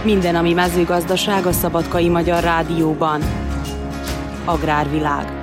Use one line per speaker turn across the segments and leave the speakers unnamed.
Minden, ami mezőgazdaság a Szabadkai Magyar Rádióban. Agrárvilág.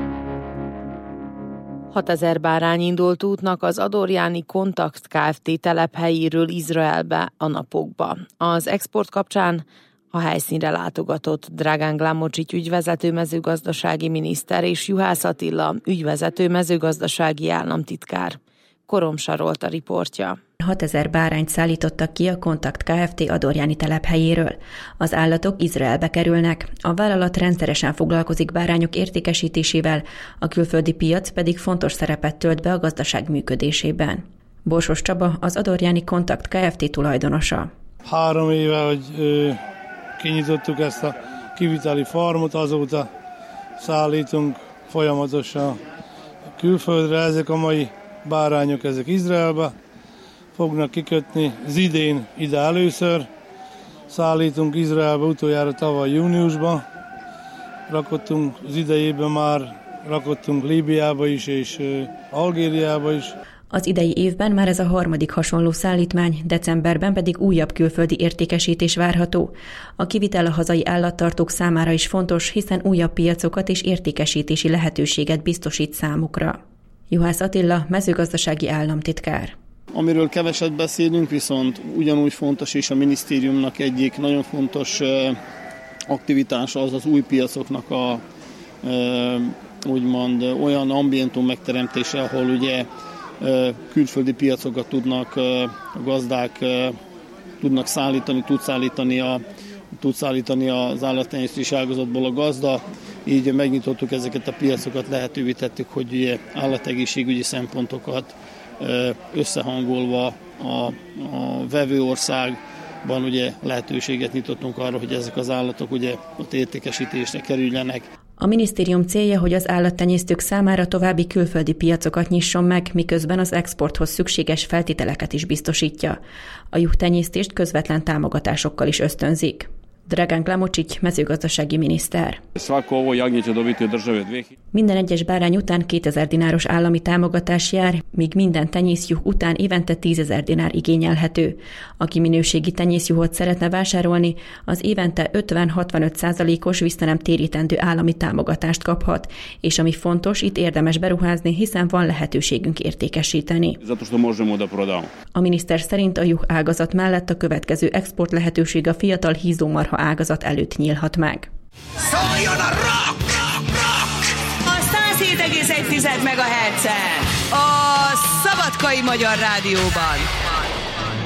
6000 bárány indult útnak az Adorjáni Kontakt Kft. Telephelyéről Izraelbe a napokba. Az export kapcsán a helyszínre látogatott Dragan Glamocsics ügyvezető mezőgazdasági miniszter és Juhász Attila ügyvezető mezőgazdasági államtitkár. Korom Sarolt a riportja.
6000 bárányt szállítottak ki a Kontakt Kft. Adorjáni telephelyéről. Az állatok Izraelbe kerülnek, a vállalat rendszeresen foglalkozik bárányok értékesítésével, a külföldi piac pedig fontos szerepet tölt be a gazdaság működésében. Borsos Csaba az Adorjáni Kontakt Kft. Tulajdonosa.
3 éve, hogy kinyitottuk ezt a kiviteli farmot, azóta szállítunk folyamatosan külföldre. Ezek a mai bárányok, ezek Izraelbe fognak kikötni. Az idén ide először szállítunk Izraelbe, utoljára tavaly júniusban. Rakottunk az idejében már, rakottunk Líbiába is és Algériába is.
Az idei évben már ez a 3. hasonló szállítmány, decemberben pedig újabb külföldi értékesítés várható. A kivitel a hazai állattartók számára is fontos, hiszen újabb piacokat és értékesítési lehetőséget biztosít számukra. Juhász Attila, mezőgazdasági államtitkár.
Amiről keveset beszélünk, viszont ugyanúgy fontos, és a minisztériumnak egyik nagyon fontos aktivitása az új piacoknak a úgymond olyan ambientum megteremtése, ahol ugye külföldi piacokat tudnak a gazdák tudnak szállítani, tud szállítani az állattenyésztési ágazatból a gazda. Így megnyitottuk ezeket a piacokat, lehetővé tettük, hogy ugye állategészségügyi szempontokat összehangolva a vevő országban ugye lehetőséget nyitottunk arra, hogy ezek az állatok ugye ott értékesítésre kerüljenek.
A minisztérium célja, hogy az állattenyésztők számára további külföldi piacokat nyisson meg, miközben az exporthoz szükséges feltételeket is biztosítja. A juhtenyésztést közvetlen támogatásokkal is ösztönzik. Dragan Glamocsics mezőgazdasági miniszter. Minden egyes bárány után 2000 dináros állami támogatás jár, míg minden tenyészjuh után évente 10 000 dinár igényelhető. Aki minőségi tenyészjuhot szeretne vásárolni, az évente 50-65%-os visszanem térítendő állami támogatást kaphat, és ami fontos, itt érdemes beruházni, hiszen van lehetőségünk értékesíteni. A miniszter szerint a juh ágazat mellett a következő export lehetőség a fiatal hízómarha ágazat előtt nyílhat meg.
Szóljon a rock! A 107,1 MHz-en a Szabadkai Magyar Rádióban.